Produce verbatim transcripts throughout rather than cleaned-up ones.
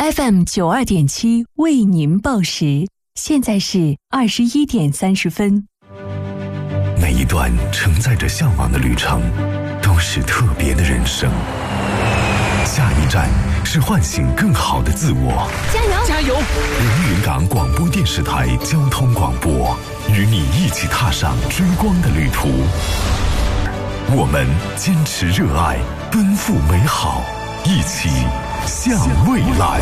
F M 九二点七为您报时，现在是二十一点三十分。 每一段承载着向往的旅程，都是特别的人生。下一站是唤醒更好的自我。 加油！ 加油！ 连云港广播电视台交通广播，与你一起踏上追光的旅途。我们坚持热爱，奔赴美好，一起向未来。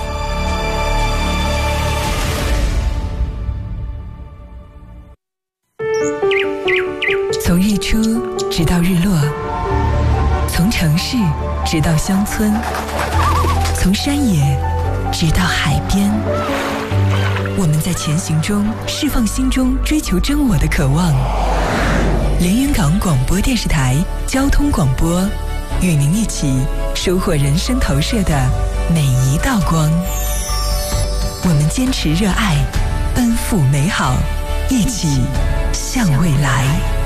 从日出直到日落，从城市直到乡村，从山野直到海边，我们在前行中释放心中追求真我的渴望。连云港广播电视台交通广播，与您一起收获人生投射的每一道光。我们坚持热爱，奔赴美好，一起向未来。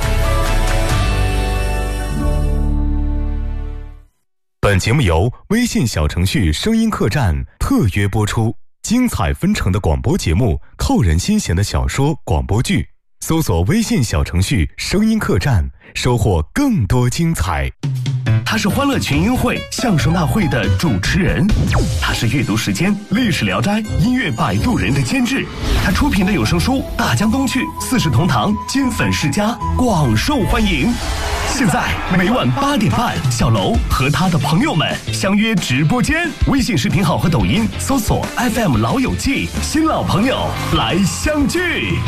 本节目由微信小程序声音客栈特约播出，精彩纷呈的广播节目，扣人心弦的小说广播剧，搜索微信小程序声音客栈，收获更多精彩。 他是欢乐群英会相声大会的主持人，他是阅读时间历史聊斋音乐摆渡人的监制，他出品的有声书《大江东去》《四世同堂》金粉世家广受欢迎。现在每晚八点半，小楼和他的朋友们相约直播间，微信视频号和抖音搜索 F M 老友记，新老朋友来相聚。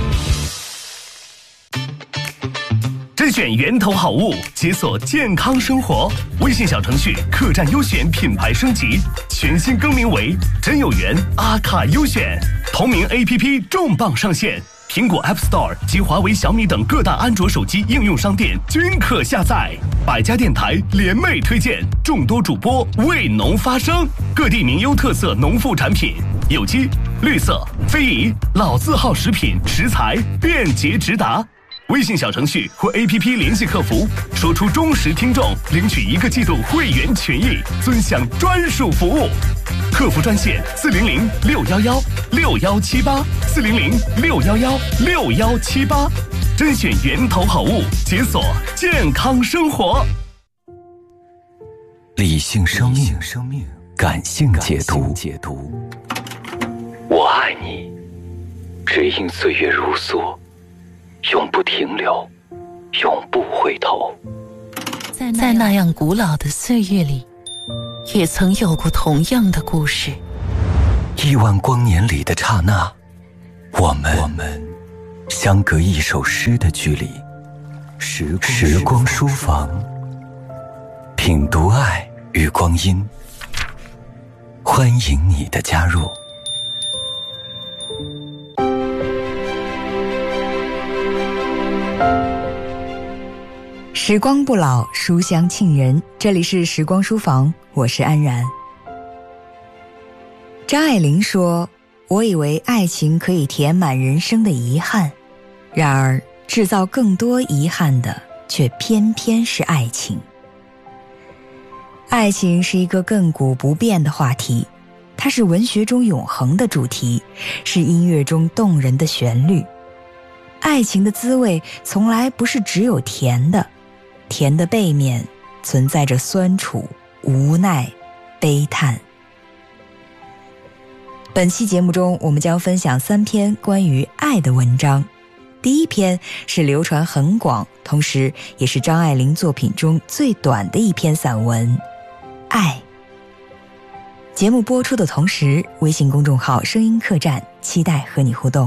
甄选源头好物，解锁健康生活。微信小程序客栈优选品牌升级，全新更名为真有缘阿卡优选。同名 A P P 重磅上线，苹果 App Store 及华为、小米等各大安卓手机应用商店均可下载。百家电台联袂推荐，众多主播为农发声，各地名优特色农副产品，有机、绿色、非遗、老字号食品食材便捷直达。微信小程序或 A P P 联系客服，说出忠实听众，领取一个季度会员权益，尊享专属服务。客服专线四零零六幺幺六幺七八四零零六幺幺六幺七八，甄选源头好物，解锁健康生活。 理性生命，感性解读。我爱你，只因岁月如梭，永不停留，永不回头。 在那样古老的岁月里，也曾有过同样的故事。 亿万光年里的刹那，我们我们相隔一首诗的距离。时光时光书房，品读爱与光阴，欢迎你的加入。 时光不老，书香沁人。这里是时光书房，我是安然。张爱玲说，我以为爱情可以填满人生的遗憾，然而制造更多遗憾的却偏偏是爱情。爱情是一个亘古不变的话题，它是文学中永恒的主题，是音乐中动人的旋律。爱情的滋味从来不是只有甜的，甜的背面存在着酸楚、无奈、悲叹。本期节目中，我们将分享三篇关于爱的文章。第一篇是流传很广，同时也是张爱玲作品中最短的一篇散文《爱》。节目播出的同时，微信公众号声音客栈期待和你互动。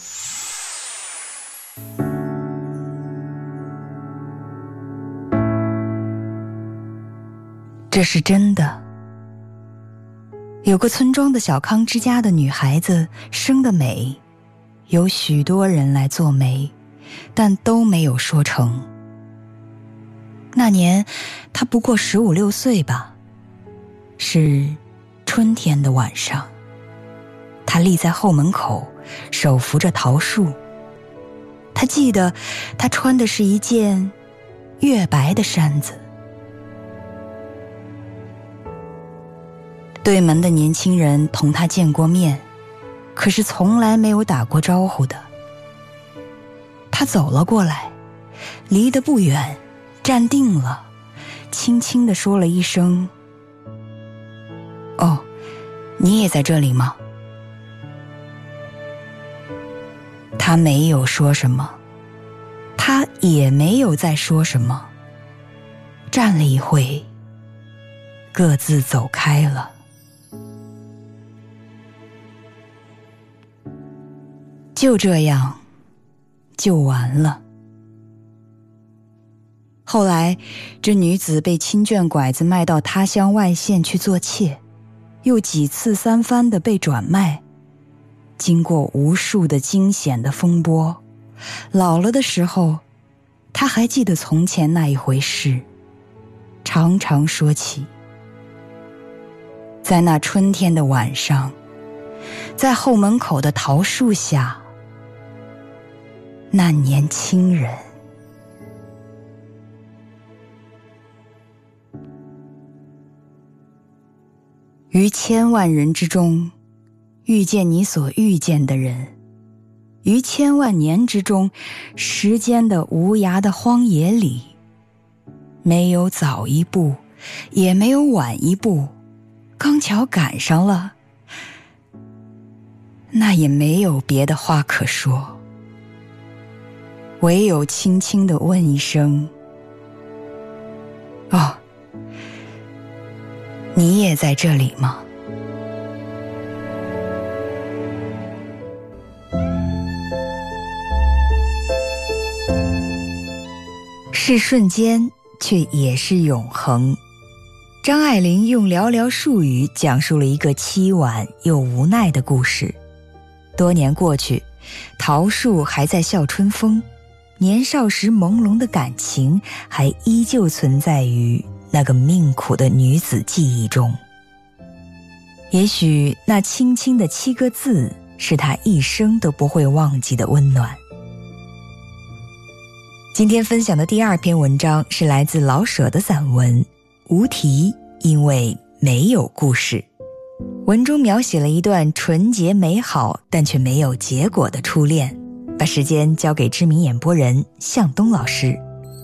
这是真的。有个村庄的小康之家的女孩子生得美，有许多人来做媒，但都没有说成。那年她不过十五六岁吧，是春天的晚上，她立在后门口，手扶着桃树。她记得她穿的是一件月白的衫子。 对门的年轻人同他见过面，可是从来没有打过招呼的。他走了过来，离得不远，站定了，轻轻地说了一声：“哦，你也在这里吗？”他没有说什么，他也没有再说什么，站了一会，各自走开了。就这样，就完了。后来，这女子被亲眷拐子卖到他乡外县去做妾，又几次三番的被转卖，经过无数的惊险的风波，老了的时候，她还记得从前那一回事，常常说起。在那春天的晚上，在后门口的桃树下，那年轻人。于千万人之中，遇见你所遇见的人；于千万年之中，时间的无涯的荒野里，没有早一步，也没有晚一步，刚巧赶上了，那也没有别的话可说，唯有轻轻地问一声：“哦，你也在这里吗？”是瞬间，却也是永恒。张爱玲用寥寥数语讲述了一个凄婉又无奈的故事。多年过去，桃树还在笑春风，年少时朦胧的感情还依旧存在于那个命苦的女子记忆中。也许那轻轻的七个字，是她一生都不会忘记的温暖。今天分享的第二篇文章是来自老舍的散文《无题，因为没有故事》。文中描写了一段纯洁美好但却没有结果的初恋。把时间交给知名演播人向东老师。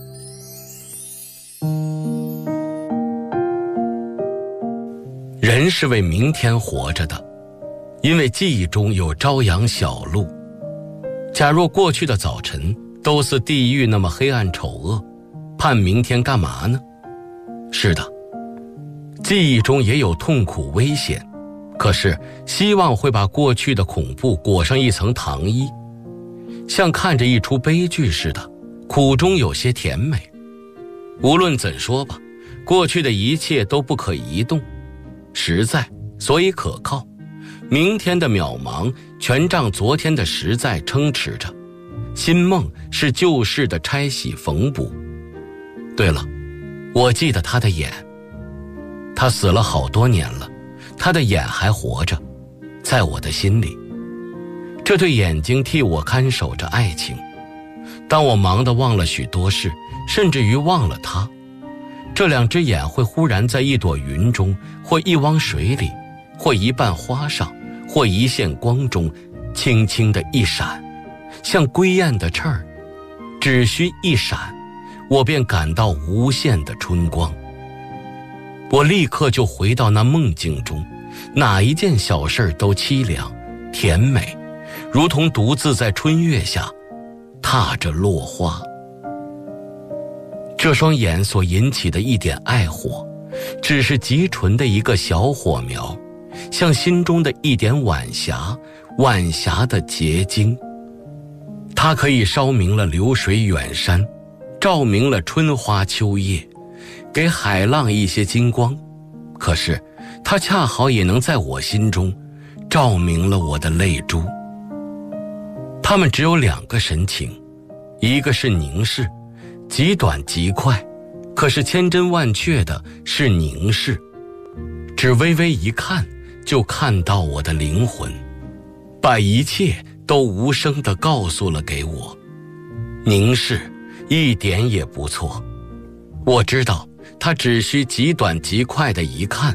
人是为明天活着的，因为记忆中有朝阳小路。假若过去的早晨都似地狱那么黑暗丑恶，盼明天干嘛呢？是的，记忆中也有痛苦危险，可是希望会把过去的恐怖裹上一层糖衣，像看着一出悲剧似的，苦中有些甜美。无论怎说吧，过去的一切都不可移动，实在所以可靠，明天的渺茫全仗昨天的实在撑持着，新梦是旧事的拆洗缝补。对了，我记得他的眼，他死了好多年了，他的眼还活着，在我的心里。这对眼睛替我看守着爱情。当我忙得忘了许多事，甚至于忘了他，这两只眼会忽然在一朵云中，或一汪水里，或一瓣花上，或一线光中，轻轻地一闪，像归雁的翅儿，只需一闪，我便感到无限的春光。我立刻就回到那梦境中，哪一件小事都凄凉甜美，如同独自在春月下踏着落花。这双眼所引起的一点爱火，只是极纯的一个小火苗，像心中的一点晚霞，晚霞的结晶。它可以烧明了流水远山，照明了春花秋叶，给海浪一些金光，可是它恰好也能在我心中照明了我的泪珠。它们只有两个神情，一个是凝视，极短极快，可是千真万确的是凝视，只微微一看就看到我的灵魂，把一切都无声地告诉了给我。凝视一点也不错，我知道它只需极短极快的一看，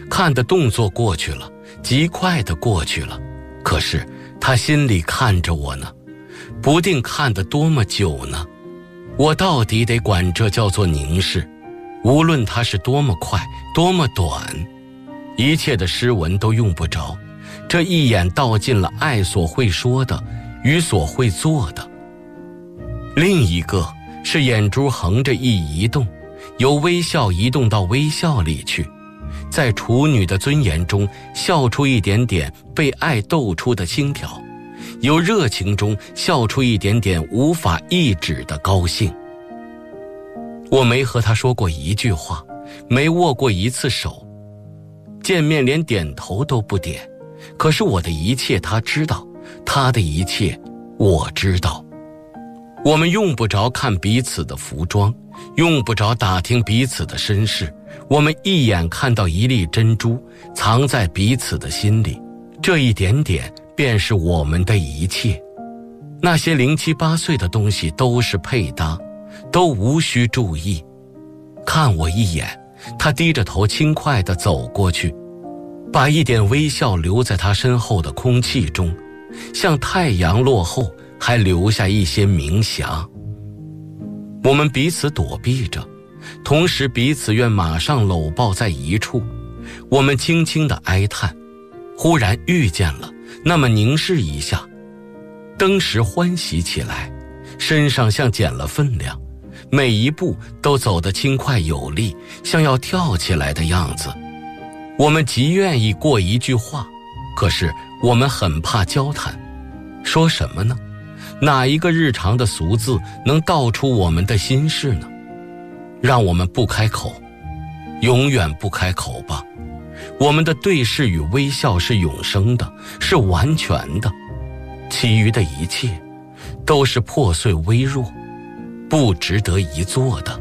看的动作过去了，极快的过去了，可是他心里看着我呢，不定看得多么久呢。我到底得管这叫做凝视，无论它是多么快多么短，一切的诗文都用不着，这一眼道尽了爱所会说的与所会做的。另一个是眼珠横着一移动，由微笑移动到微笑里去，在处女的尊严中笑出一点点被爱逗出的轻佻，由热情中笑出一点点无法抑制的高兴。我没和他说过一句话，没握过一次手，见面连点头都不点，可是我的一切他知道，他的一切我知道。我们用不着看彼此的服装，用不着打听彼此的身世，我们一眼看到一粒珍珠藏在彼此的心里，这一点点便是我们的一切。那些零七八碎的东西都是配搭，都无需注意。看我一眼，他低着头轻快地走过去，把一点微笑留在他身后的空气中，像太阳落后还留下一些明霞。我们彼此躲避着，同时彼此愿马上搂抱在一处。我们轻轻地哀叹，忽然遇见了，那么凝视一下，登时欢喜起来，身上像减了分量，每一步都走得轻快有力，像要跳起来的样子。我们极愿意过一句话，可是我们很怕交谈，说什么呢？哪一个日常的俗字能道出我们的心事呢？让我们不开口，永远不开口吧。我们的对视与微笑是永生的，是完全的，其余的一切都是破碎微弱，不值得一做的。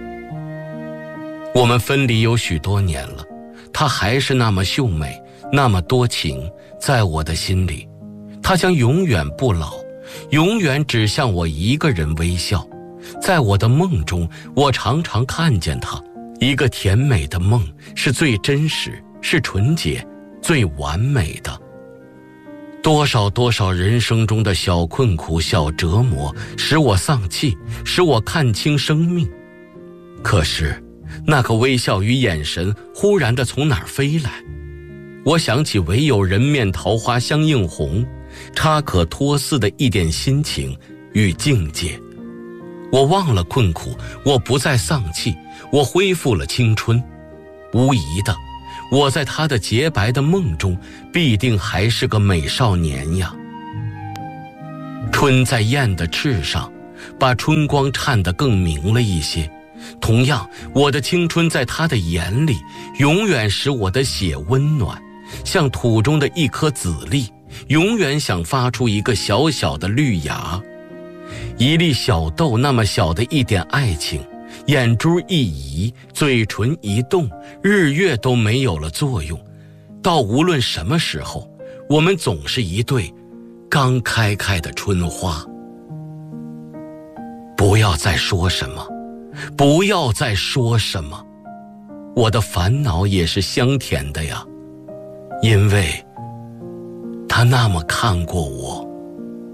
我们分离有许多年了，她还是那么秀美，那么多情，在我的心里，她将永远不老，永远只向我一个人微笑。在我的梦中，我常常看见她，一个甜美的梦，是最真实，是纯洁，最完美的。多少多少人生中的小困苦、小折磨，使我丧气，使我看清生命。可是那个微笑与眼神忽然的从哪儿飞来？我想起唯有人面桃花相映红，差可托似的一点心情与境界。我忘了困苦，我不再丧气，我恢复了青春。无疑的，我在他的洁白的梦中必定还是个美少年呀。春在燕的翅上，把春光颤得更明了一些。同样，我的青春在他的眼里永远使我的血温暖，像土中的一颗籽粒，永远想发出一个小小的绿芽。一粒小豆那么小的一点爱情，眼珠一移，嘴唇一动，日月都没有了作用。到无论什么时候，我们总是一对刚开开的春花。不要再说什么，不要再说什么，我的烦恼也是香甜的呀，因为他那么看过我。